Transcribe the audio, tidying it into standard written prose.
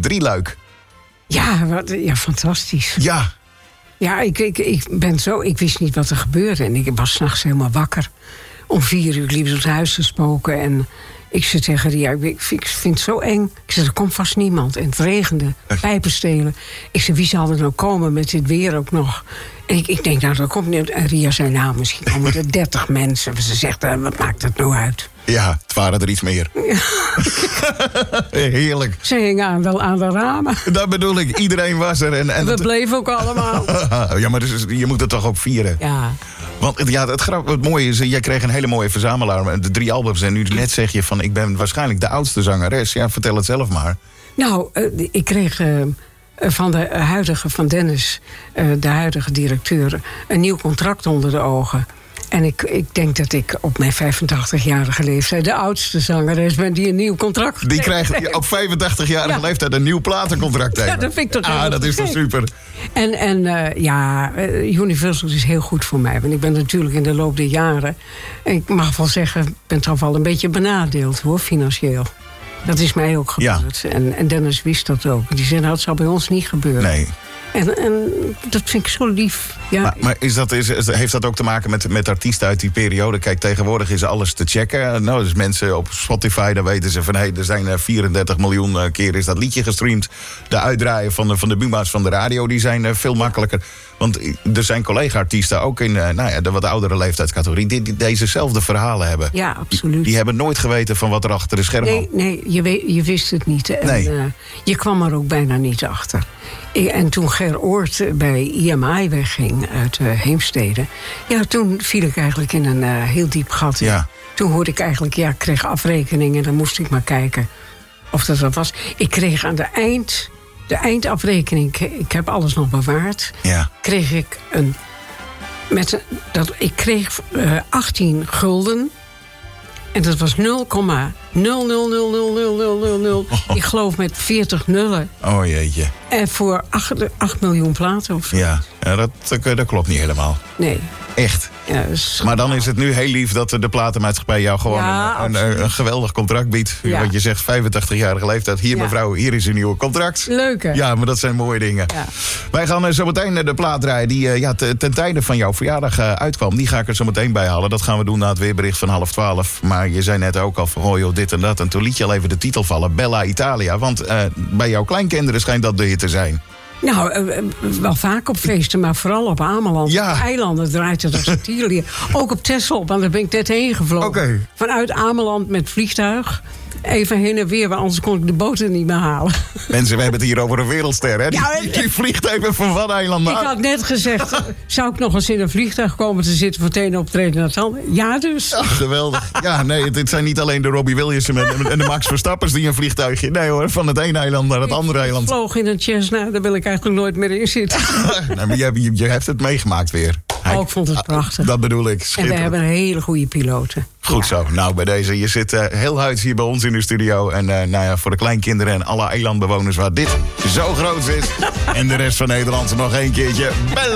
drieluik. Ja, fantastisch. Ja. Ja, ik wist niet wat er gebeurde. En ik was 's nachts helemaal wakker. Om 4 uur liep het huis te spoken. En ik zei tegen Ria, ik vind het zo eng. Ik zei, er komt vast niemand. En het regende, pijpen stelen. Ik zei, wie zal er nou komen met dit weer ook nog? En ik denk, nou, dat komt niet. En Ria zei, nou, misschien komen er 30 mensen. Ze zegt, wat maakt dat nou uit? Ja, het waren er iets meer. Ja. Heerlijk. Ze hingen wel aan de ramen. Dat bedoel ik, iedereen was er. En we bleven ook allemaal. Ja, maar dus, je moet het toch ook vieren? Ja. Want ja, het mooie is, jij kreeg een hele mooie verzamelaar. De 3 albums. En nu net zeg je van, ik ben waarschijnlijk de oudste zangeres. Ja, vertel het zelf maar. Nou, ik kreeg van Dennis, de huidige directeur, een nieuw contract onder de ogen. En ik denk dat ik op mijn 85-jarige leeftijd de oudste zangeres ben die een nieuw contract die krijgt op 85-jarige leeftijd een nieuw platencontract tegen. Ja, dat vind ik toch dat is toch super. En Universal is heel goed voor mij. Want ik ben natuurlijk in de loop der jaren, en ik mag wel zeggen, ik ben toch wel een beetje benadeeld hoor, financieel. Dat is mij ook gebeurd. Ja. En Dennis wist dat ook. Die zei, nou, het zal bij ons niet gebeuren. Nee. En dat vind ik zo lief. Ja. Maar heeft dat ook te maken met artiesten uit die periode? Kijk, tegenwoordig is alles te checken. Nou, dus mensen op Spotify, dan weten ze van, er zijn 34 miljoen keer is dat liedje gestreamd. De uitdraaien van de Buma's van de radio, die zijn veel makkelijker. Want er zijn collega-artiesten ook in de wat oudere leeftijdscategorie die dezezelfde verhalen hebben. Ja, absoluut. Die hebben nooit geweten van wat er achter de schermen. Nee, je wist het niet. En, je kwam er ook bijna niet achter. En toen Ger Oort bij IMI wegging uit Heemstede, ja, toen viel ik eigenlijk in een heel diep gat. Ja. Toen hoorde ik eigenlijk, ik kreeg afrekeningen en dan moest ik maar kijken of dat wat was. Ik kreeg aan de eindafrekening, ik heb alles nog bewaard, kreeg ik ik kreeg 18 gulden. En dat was 0,0000000. Ik geloof met 40 nullen. Oh jeetje. En voor 8 miljoen platen of zo. Ja, dat klopt niet helemaal. Nee. Echt. Ja, maar dan is het nu heel lief dat de platenmaatschappij jou gewoon een geweldig contract biedt. Ja. Want je zegt 85-jarige leeftijd. Hier mevrouw, hier is uw nieuwe contract. Leuk hè? Ja, maar dat zijn mooie dingen. Ja. Wij gaan zo meteen de plaat draaien die ten tijde van jouw verjaardag uitkwam. Die ga ik er zo meteen bij halen. Dat gaan we doen na het weerbericht van 11:30. Maar je zei net ook al van joh, dit en dat. En toen liet je al even de titel vallen. Bella Italia. Want bij jouw kleinkinderen schijnt dat de hit te zijn. Nou, wel vaak op feesten, maar vooral op Ameland. Ja. Op eilanden draait het als een tierlier. Ook op Texel, want daar ben ik net heen gevlogen. Okay. Vanuit Ameland met vliegtuig. Even heen en weer, want anders kon ik de boten niet meer halen. Mensen, we hebben het hier over een wereldster, hè? Die vliegt even van wat eiland naar. Ik had net gezegd, zou ik nog eens in een vliegtuig komen te zitten voor het ene optreden naar het andere? Ja, dus. Ach, geweldig. Ja, nee, het zijn niet alleen de Robbie Williams en de Max Verstappers die een vliegtuigje. Nee hoor, van het ene eiland naar het andere eiland. Ik vloog in een Cessna, daar wil ik eigenlijk nooit meer in zitten. Nee, maar je hebt het meegemaakt weer. Ik vond het prachtig. Dat bedoel ik. En we hebben hele goede piloten. Goed zo. Nou, bij deze. Je zit heel huids hier bij ons in de studio. En voor de kleinkinderen en alle eilandbewoners waar dit zo groot is. En de rest van Nederland nog 1 keertje. Bella!